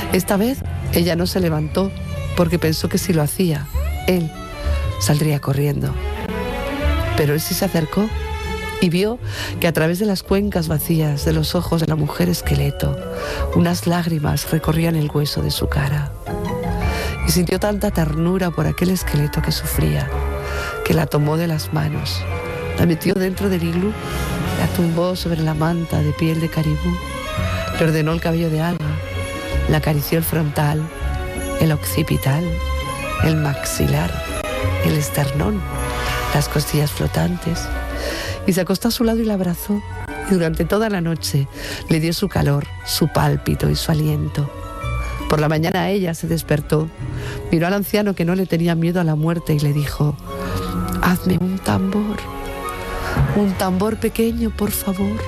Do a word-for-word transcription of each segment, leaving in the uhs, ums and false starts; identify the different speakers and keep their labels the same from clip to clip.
Speaker 1: Esta vez ella no se levantó porque pensó que si lo hacía, él saldría corriendo. Pero él sí se acercó y vio que a través de las cuencas vacías de los ojos de la mujer esqueleto, unas lágrimas recorrían el hueso de su cara. Y sintió tanta ternura por aquel esqueleto que sufría, que la tomó de las manos, la metió dentro del iglú, la tumbó sobre la manta de piel de caribú, le ordenó el cabello de alga, le acarició el frontal, el occipital, el maxilar, el esternón, las costillas flotantes, y se acostó a su lado y la abrazó, y durante toda la noche le dio su calor, su pálpito y su aliento. Por la mañana ella se despertó, miró al anciano que no le tenía miedo a la muerte y le dijo: «Hazme un tambor, un tambor pequeño, por favor».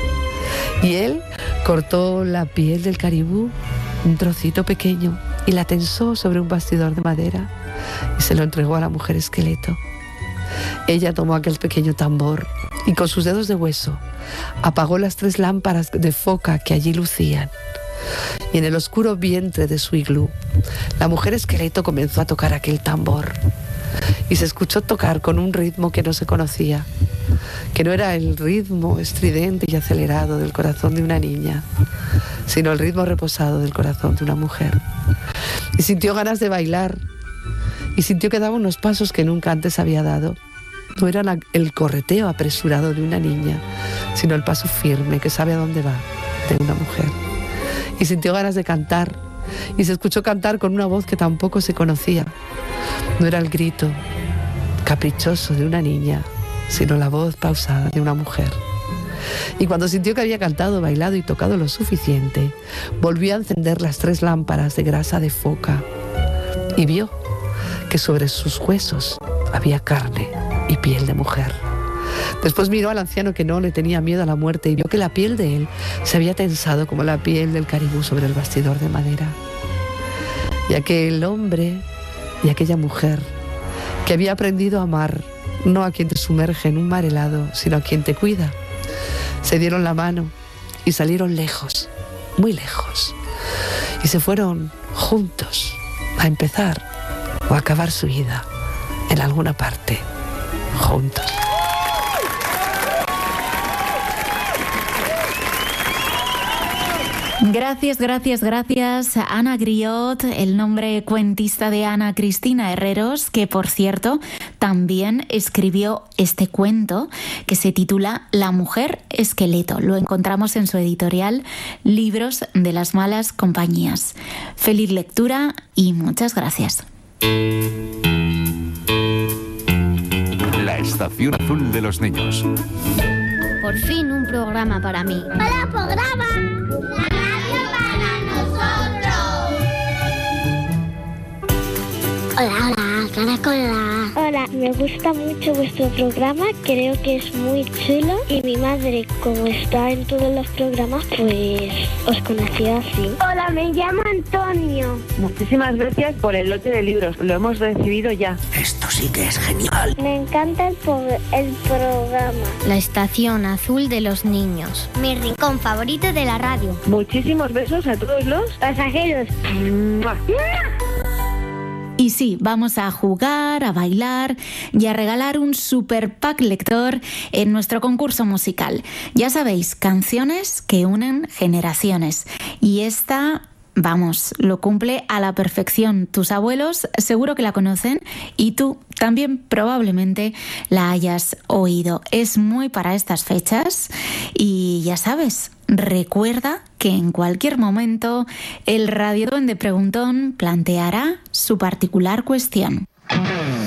Speaker 1: Y él cortó la piel del caribú, un trocito pequeño, y la tensó sobre un bastidor de madera y se lo entregó a la mujer esqueleto. Ella tomó aquel pequeño tambor y con sus dedos de hueso apagó las tres lámparas de foca que allí lucían. Y en el oscuro vientre de su iglú, la mujer esqueleto comenzó a tocar aquel tambor. Y se escuchó tocar con un ritmo que no se conocía, que no era el ritmo estridente y acelerado del corazón de una niña, sino el ritmo reposado del corazón de una mujer. Y sintió ganas de bailar, y sintió que daba unos pasos que nunca antes había dado. No era la, el correteo apresurado de una niña, sino el paso firme que sabe a dónde va de una mujer. Y sintió ganas de cantar, y se escuchó cantar con una voz que tampoco se conocía. No era el grito caprichoso de una niña, sino la voz pausada de una mujer. Y cuando sintió que había cantado, bailado y tocado lo suficiente, volvió a encender las tres lámparas de grasa de foca y vio que sobre sus huesos había carne y piel de mujer. Después miró al anciano que no le tenía miedo a la muerte y vio que la piel de él se había tensado como la piel del caribú sobre el bastidor de madera. Y aquel hombre y aquella mujer que había aprendido a amar, no a quien te sumerge en un mar helado, sino a quien te cuida, se dieron la mano y salieron lejos, muy lejos, y se fueron juntos a empezar o a acabar su vida en alguna parte, juntos.
Speaker 2: Gracias, gracias, gracias a Ana Griot, el nombre cuentista de Ana Cristina Herreros, que por cierto también escribió este cuento que se titula La mujer esqueleto. Lo encontramos en su editorial Libros de las Malas Compañías. Feliz lectura y muchas gracias.
Speaker 3: La Estación Azul de los Niños.
Speaker 4: Por fin un programa para mí.
Speaker 5: ¡Hola, programa! Hola, hola, Caracola.
Speaker 6: Hola, me gusta mucho vuestro programa, creo que es muy chulo y mi madre, como está en todos los programas, pues os conocí así.
Speaker 7: Hola, me llamo Antonio. Muchísimas gracias por el lote de libros, lo hemos recibido ya.
Speaker 8: Esto sí que es genial.
Speaker 6: Me encanta el, el programa.
Speaker 4: La Estación Azul de los Niños.
Speaker 5: Mi rincón favorito de la radio.
Speaker 7: Muchísimos besos a todos los
Speaker 6: pasajeros.
Speaker 2: Y sí, vamos a jugar, a bailar y a regalar un super pack lector en nuestro concurso musical. Ya sabéis, canciones que unen generaciones. Y esta, vamos, lo cumple a la perfección. Tus abuelos seguro que la conocen y tú también probablemente la hayas oído. Es muy para estas fechas y ya sabes, recuerda que en cualquier momento el radioduende preguntón planteará su particular cuestión.